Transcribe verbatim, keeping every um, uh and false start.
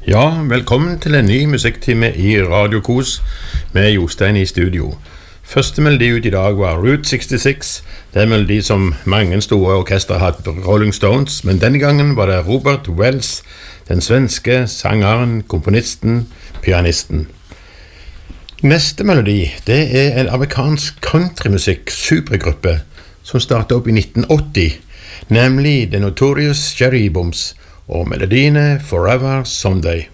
Ja, velkommen til en ny musikktime i Radio Kos med Jostein i studio. Første melodi ut i dag var Route sekstiseks. Det er en melodi som mange store orkester har hatt, Rolling Stones, men denne gangen var det Robert Wells, den svenske sangeren, komponisten, pianisten. Neste melodi, det er en amerikansk countrymusikk supergruppe som startet opp i nitten åtti, nemlig The Notorious Cherry Bombs, og melodiene Forever Someday.